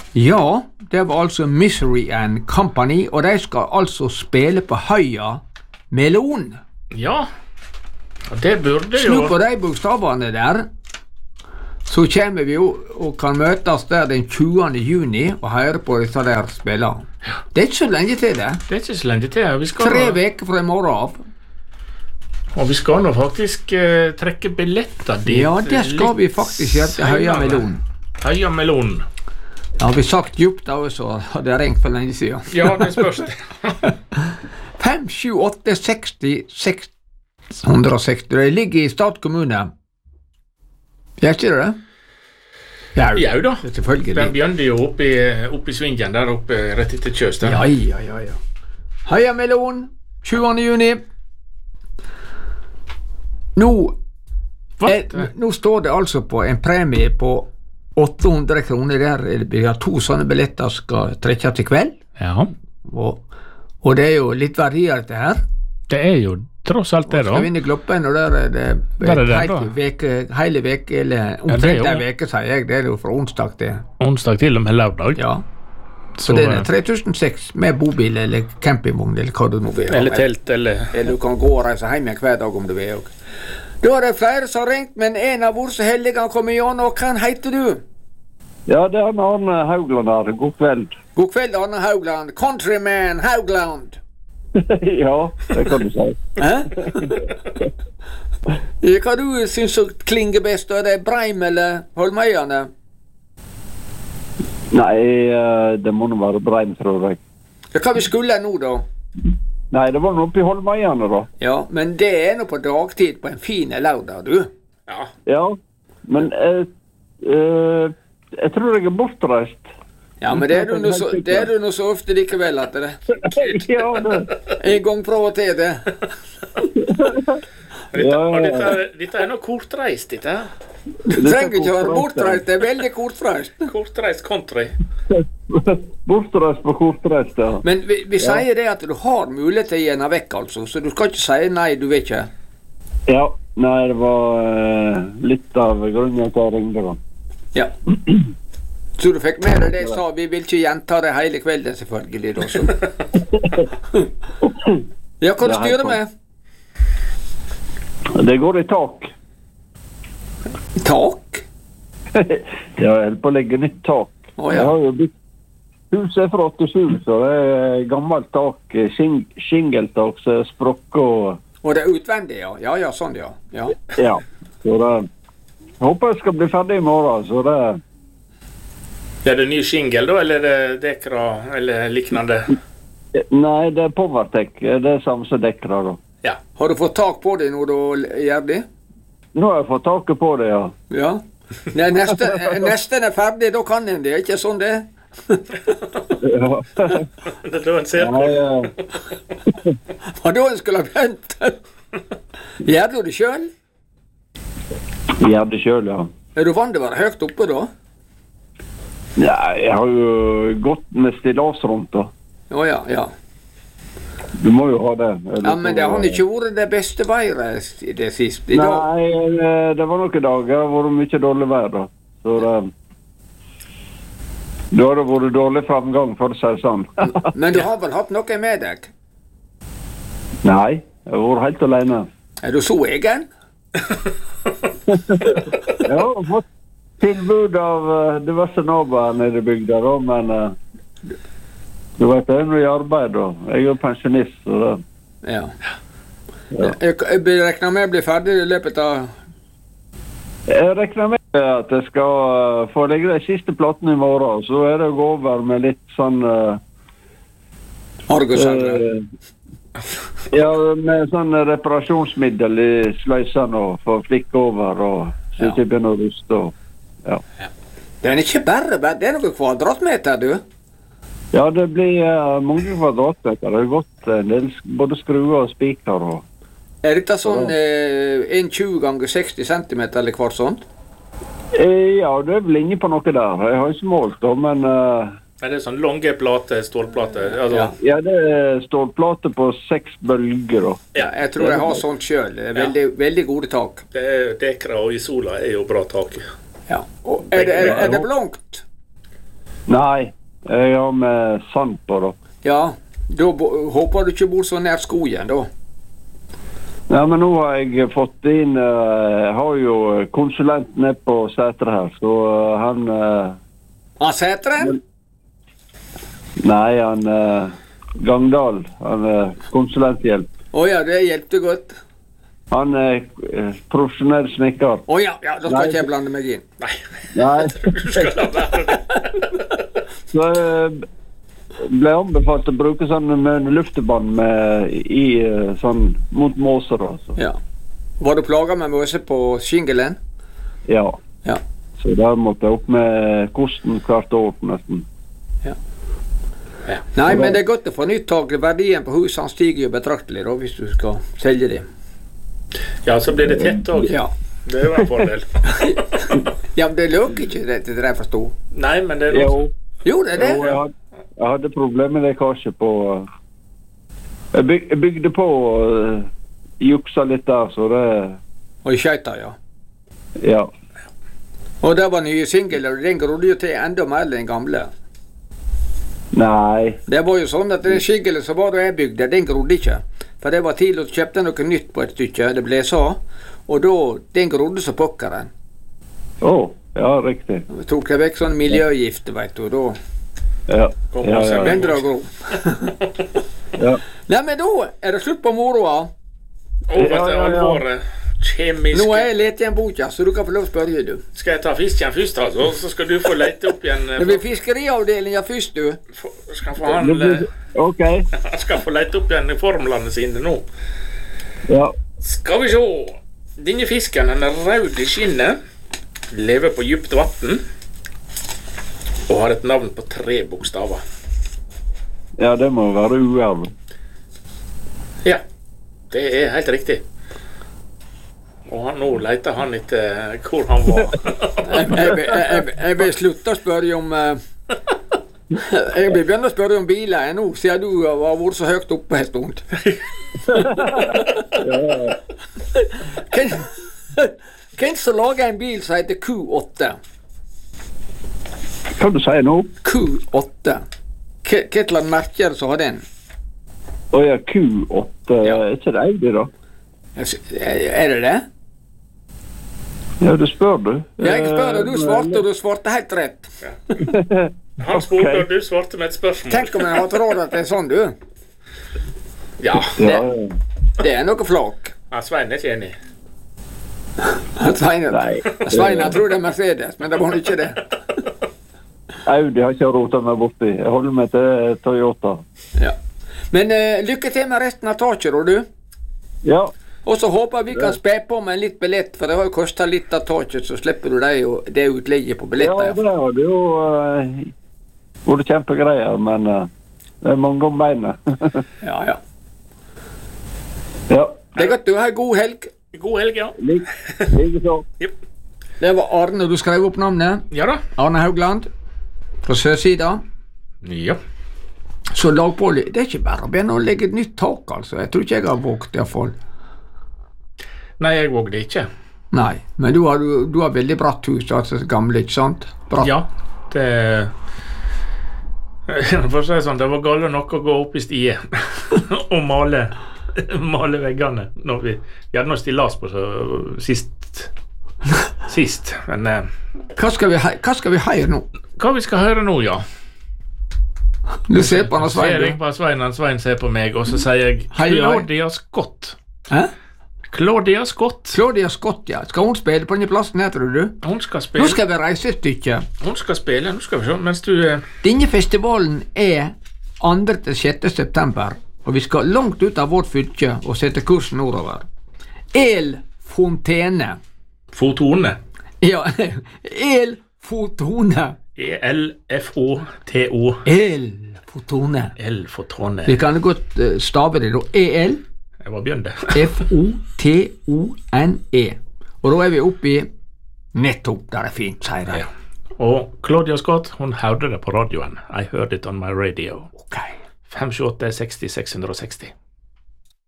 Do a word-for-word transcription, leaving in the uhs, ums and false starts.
Ja, det var altså Misery and Company, og de skal altså spille på Høya Melon. Ja, og det burde jo... Snu på de bokstavene der, så kommer vi jo og kan møtes der den tjuende juni og høre på disse der spillene. Det er ikke så lenge til det. Det er ikke så lenge til. Vi skal Tre nå... veker fra i morgen av. Og vi skal nå faktisk uh, trekke billetter dit. Ja, det skal vi faktisk gjøre til Høya Melon. Høya Melon. Ja, har vi sagt djupt da, så har det ringt for lenge siden. Ja, det spørs det. fem sju åtte seksti seks hundre og seksti. Det ligger i Stad kommune. Gjør ikke det? Ja, ja da. Selvfølgelig. Den begynner jo oppe i, oppe i svingen der oppe rett etter Kjøs. Ja, ja, ja, ja. Høya Melon, tjuende juni. Nå, er, nå står det altså på en premie på åtte hundre kroner der. Vi har to sånne billetter skal trekke til kveld. Ja. Og, og det er jo litt verdier dette her. Det er jo tross alt det da. Skal vinne Gloppen, og der er det, der er det hele veke, hele veke, eller omtrent en veke, sier jeg. Det er jo fra onsdag til. Onsdag til og med lørdag. Ja. Så, så det er tre tusen seks med bobil eller campingvogn, eller hva du nå vil. Eller telt, eller... Eller du kan gå og reise hjem hver dag om du vil. Og. Da er det flere som har ringt, men en av våre så heldige han kommer igjen, og hva heter du? Ja, det er Arne Haugland her. God kveld. God kveld, Arne Haugland. Countryman Haugland. Ja, det kan du si. Hæ? Hva du synes som klinger best? Er det Breim eller Holmøyane? Nei, det må nå være Breim, tror jeg. Ja, hva vi skulle nå da? Nei, det var nå oppe i Holmøyane da. Ja, men det er nå på dagtid på en fin lørdag, du. Ja. Ja, men eh, eh, jeg tror jeg er bortreist. Ja, men det er du nå så, det er du nå så ofte likevel at det ja, det. En gang fra og til det. Dette, ja, ja. dette, dette er noe kortreist, dette her. Du trenger ikke være bortreist, det er veldig kortreist. Kortreist country. Bortreist på kortreist, ja. Men vi, vi ja. sier det at du har mulighet til å gjøre vekk, altså, så du skal ikke si nei, du vet ikke. Ja, nei, det var uh, litt av grunnen til å ringe da. Ja. Så du fikk med deg det jeg sa, vi vil ikke gjenta det hele kvelden selvfølgelig da, så. Ja, hva du styrer med? Det går i tak. Tak? Ja, jeg holder på å legge nytt tak. Oh, ja. Jeg har jo bytt huset fra åttisju, så det er gammelt tak, shing, shingeltak, så er sprokk og... Og det er utvendig, ja. Ja, ja, sånn, ja. Ja, ja. Så det... Jeg håper jeg skal bli ferdig i morgen, så det... Er det ny shingle da, eller er det dekra, eller liknande? Nei, det er Powertech, det er samme som dekra da. Ja. Har du fått tak på det når du gjør det? Nå har jeg fått taket på det, ja. Ja. Nei, neste, neste er ferdig, da kan en det, ikke sånn det? Ja. Det er da en ser på. Ja, Hva da en skulle ha begynt? Gjør du det selv? Jeg gjør det selv, ja. Er du vant til å være høyt oppe da? Ja, jeg har jo gått med stillas rundt da. Å ja, ja. Du må jo ha det. Ja, men det har ikke vært det beste været det siste i dag. Nei, det var noen dager, det har vært mye dårlig vær da. Så det... Da har det vært dårlig framgang, for å si sånn. Men du har vel hatt noe med deg? Nei, jeg har vært helt alene. Er du så egen? Jeg har fått tilbud av uh, diverse naboer nede i bygda da, men uh, du vet, jeg er noe i arbeid da. Jeg er jo pensjonist, så det... Ja. Ja. Jeg, jeg regner med å bli ferdig i løpet av... Jeg regner med at jeg skal uh, få legge de siste plattene i morgen, så er det å gå over med litt sånn... Uh, Argosandre? Uh, ja, med sånn reparasjonsmiddel i sløysene og få flikke over og så ja. Ikke begynne å ruste og... Ja. Ja. Det er ikke bare, det er noen kvadratmeter, du. Ja, det blir uh, mange kvadratmeter. Det har gått en del både skruer og spiker. Og... Er dette sånn eh, tjue ganger seksti centimeter eller hvert sånt? Eh, ja, det er vel inne på noe der. Jeg har ikke målt da, men... Uh... Er det sånn lange plate, stålplate? Altså... Ja. Ja, det er stålplate på seks bølger da. Ja, jeg tror jeg har sånt selv. Det er veldig, ja. Veldig gode tak. Det er dekra og isola er jo bra tak. Ja, og er det, er, er det blankt? Nei, jeg har med sand på da. Ja, da bo, håper du ikke bor så nær skogen da. Ja, men nå har jeg fått inn, uh, jeg har jo konsulent nede på Sætre her, så uh, han... Uh, Han Sætren? Nei, han uh, Gangdal, han er uh, konsulenthjelp. Åja, det hjelpte godt. Han er uh, profesjonell snekker. Åja, ja, da skal ikke jeg blande meg inn. Nei, Nei, du skal la være det. så uh, ble anbefalt å bruke sånn med luftebånd med, i uh, sånn mot måser altså. Ja. Var du plaget med måse på shingelen? Ja. Ja. Så der måtte jeg opp med kosten hvert år nesten. Ja. Ja. Nei, men det er godt å få nytt tak. Verdien på huset stiger jo betraktelig da, hvis du skal selge det. Ja, så blir det tett også. Ja. Det er jo en fordel. Ja, men det løker ikke det til det jeg forstod. Nei, men det er Jo, noe... Jo, det er det. jo jeg, hadde, jeg hadde problemer med lekkasje på... Uh, jeg, byg, jeg bygde på uh, juksa litt der, så det... Og i skjøyta, ja. Ja. Og det var nye singler, og den grodde jo til enda mer enn den gamle. Nei. Det var jo sånn at den singelen som var da jeg bygde, den grodde ikke. For det var tidlig å kjøpte noe nytt på et stykke, det ble så. Og da, den grodde så pokkeren. Å, oh, ja, riktig. Vi tok jeg vekk sånn miljøgifte, vet du, og da Ja, Kom ja, og se. ja. begynte det å gro. ja. Nei, men da er det slutt på moroa. Over Ja, til ja, ja. alvoret. Kjemiske. Nå er jeg lett i en bok, ja, så du kan få lov å spørre, du. Skal jeg ta fisken først, altså? Så skal du få lete opp igjen... eh, Det blir fiskeriavdelingen først, du. for- Skal få han... Det blir, eh, ok. Han skal få lete opp igjen formlene sine nå. Ja. Skal vi se. Denne fisken, den er rød i skinnet. Lever på djupt vatten. Og har et navn på tre bokstaver. ja, det må være uerv. Ja, det er helt riktig. Og han, nå leter han etter hvor han var. Jeg, jeg, jeg, jeg, jeg vil slutte å spørre om eh, Jeg vil begynne å spørre om biler nå, siden du har vært så høyt oppe en stund. Hvem, hvem som lager en bil som heter Q åtte? Hva du sier nå? Q åtte. Hva hva slags merke er det som har den? Å ja, Q åtte. Ja. Er ikke det Audi da? Er det det? Ja, du spør du. Jeg spør deg, du svarte, og du svarte helt rett. Han spurte, Ok. og du svarte med et spørsmål. Tenk om jeg har råd at det er sånn, du. Ja, Ja, ja. Det er noe flak. ja, Svein er ikke enig. Svein, Nei. Svein jeg tror det er Mercedes, men det var ikke det. Audi har ikke rota meg borti. Jeg holder meg til Toyota. Ja. Men eh, lykke til med resten av taket, da, du. Ja, Og så håper vi kan spe på med en litt billett, for det har jo kostet litt av taket, så slipper du det, og det utlegget på ja billetter. det hadde jo uh, vært kjempegreier, men uh, det er mange om beinet. Ja, ja. ja, Det er godt du har god helg. God helg, ja. like, like så. Jep. Det var Arne, du skrev opp navnet. Ja da. Arne Haugland, fra Sørsida. Ja. Så lag på litt. Det er ikke bare å begynne å legge et nytt tak, altså. Jeg tror ikke jeg har våget i hvert fall. Nei, jeg vågde ikke. Nei, men du har, du, du har veldig bratt hus, altså gamle, ikke sant? Bratt. Ja, det... For å si det sånn, det var galt nok å gå opp i stiet og male, male veggene når vi, vi hadde noe stillas på så sist, sist, men eh, Hva skal vi, he- hva skal vi høre nå? hva vi skal høre nå, ja? Du ser på han og Ser jeg Svein. på Svein, han Svein ser på meg, og så sier jeg Hei, hei. Claudia Scott. Hæ? Claudia Scott. Claudia Scott, ja. Skal hun spille på denne plassen her, tror du? Hun skal Nå spille, skal vi reise et stykke. hun skal spille, nå skal vi se, mens du... eh, Denne festivalen er andre til sjette september, og vi skal langt ut av vårt fylke og sette kursen nordover. El Fontene. Fotone. Ja, El Fotone. E-L-F-O-T-O. El Fotone. L for Trone. Vi kan godt eh, stave det da. E-L Jeg var bjørn det. F O T O N E. Og da er vi oppe i nettopp der det er fint, sier de. Ja. Og Claudia Scott, hun hørte det på radioen. I heard it on my radio. Ok. fem sju åtte seksti seks hundre og seksti.